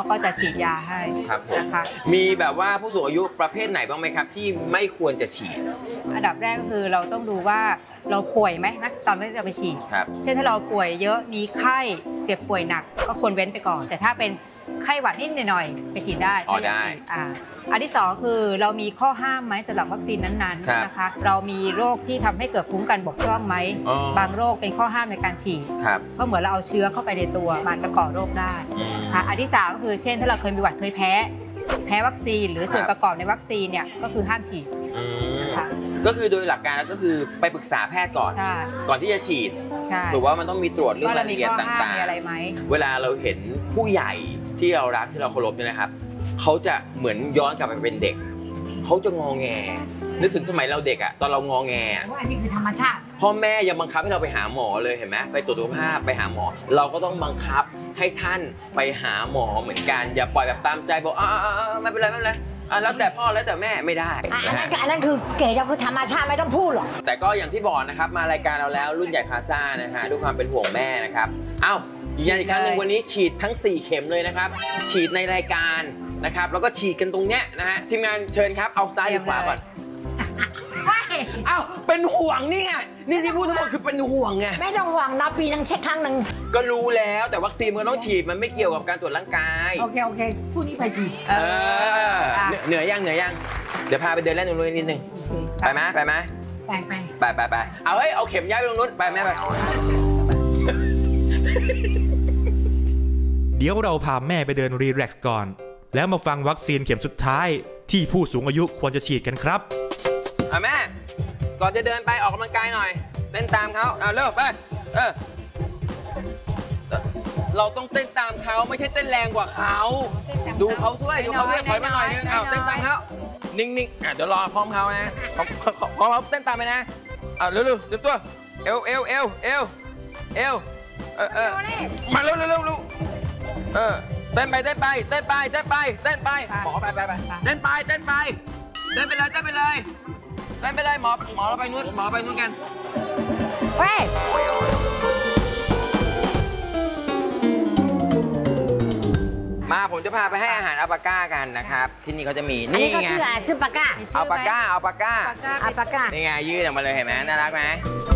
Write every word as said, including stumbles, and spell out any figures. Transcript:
ก็จะฉีดยาให้นะคะมีแบบว่าผู้สูงอายุประเภทไหนบ้างไหมครับที่ไม่ควรจะฉีดอันดับแรกก็คือเราต้องดูว่าเราป่วยไหมนะตอนที่จะไปฉีดเช่นถ้าเราป่วยเยอะมีไข้เจ็บป่วยหนักก็ควรเว้นไปก่อนแต่ถ้าเป็นไข้หวัดนิดหน่อยไปฉีดได้อ๋อได้อ่าอันที่สองคือเรามีข้อห้ามไหมสำหรับวัคซีนนั้นๆนะคะเรามีโรคที่ทำให้เกิดภูมิคุ้มกันบกพร่องไหมบางโรคเป็นข้อห้ามในการฉีดเพราะเหมือนเราเอาเชื้อเข้าไปในตัวมันจะก่อโรคได้ค่ะอันที่สามก็คือเช่นถ้าเราเคยมีหวัดเคยแพ้แพ้วัคซีนหรือส่วนประกอบในวัคซีนเนี่ยก็คือห้ามฉีดนะคะก็คือโดยหลักการแล้วก็คือไปปรึกษาแพทย์ก่อนก่อนที่จะฉีดหรือว่ามันต้องมีตรวจเรื่องรายละเอียดต่างๆเวลาเราเห็นผู้ใหญ่ที่เรารักที่เราเคารพเนี่ยนะครับเขาจะเหมือนย้อนกลับไปเป็นเด็กเขาจะงอแงนึกถึงสมัยเราเด็กอะตอนเรางอแงว่าอันนี้คือธรรมชาติพ่อแม่ยังบังคับให้เราไปหาหมอเลยเห็นไหมไปตรวจสุขภาพไปหาหมอเราก็ต้องบังคับให้ท่านไปหาหมอเหมือนกันอย่าปล่อยแบบตามใจบอกอ่าไม่เป็นไรไม่เป็นไรอ่ะแล้วแต่พ่อแล้วแต่แม่ไม่ได้อันนั้นอันนั้นคือเก๋จะคือธรรมชาติไม่ต้องพูดหรอกแต่ก็อย่างที่บอกนะครับมารายการเราแล้วรุ่นใหญ่พาซ่านะฮะด้วยความเป็นห่วงแม่นะครับเอ้ายืนยันอีกครั้งหนึ่งวันนี้ฉีดทั้งสี่เข็มเลยนะครับฉีดในรายการนะครับแล้วก็ฉีดกันตรงเนี้ยนะฮะทีมงานเชิญครับเอาซ้ายหรือขวาก่อนเอ้าเป็นห่วงนี่ไงนี่ที่พูดทั้งหมดคือเป็นห่วงไงไม่ต้องห่วงนะปีนึงเช็คครั้งหนึ่งก็รู้แล้วแต่วัคซีนมันต้องฉีดมันไม่เกี่ยวกับการตรวจร่างกายโอเคโอเคพรุ่งนี้ไปฉีดเออเหนื่อยยังเหนื่อยยังเดี๋ยวพาไปเดินเล่นตรงนู้นนิดนึงไปไหมไปไหมไปไปไปไปไปเอาเฮ้ยเอาเข็มย้ายไปตรงนู้นไปไหมไปเดี๋ยวเราพาแม่ไปเดินรีแลกซ์ก่อนแล้วมาฟังวัคซีนเข็มสุดท้ายที่ผู้สูงอายุควรจะฉีดกันครับอ่ะแม่ก่อนจะเดินไปออกกำลังกายหน่อยเต้นตามเขาเอาเร็วไปเออเราต้องเต้นตามเขาไม่ใช่เต้นแรงกว่าเขาดูเขาด้วยดูเขาด้วยถอยมาหน่อยนึงเอาเต้นตามเขานิ่งๆอ่ะเดี๋ยวรอพร้อมเขานะพร้อมพร้อมเขาเต้นตามไปนะเอาเร็วๆเดี๋ยวตัวเอวเอวเอวเอวเอวเออเออมาเร็วเร็วเร็วเร็วเออเต้นไปเต้นไปเต้นไปเต้นไปเต้นไปหมอไปไปไปเต้นไปเต้นไปเต้นไปเลยเต้นไปเลยเต้นไปเลยหมอหมอเราไปนู้นหมอไปนู้นกันเฮ้ยมาผมจะพาไปให้อาหารอัลปาก้ากันนะครับที่นี่เขาจะมีนี่ไงชื่ออะไรชื่อปาก้าอัลปาก้าอัลปาก้าอัลปาก้านี่ไงยืดออกมาเลยเห็นไหมน่ารักไหม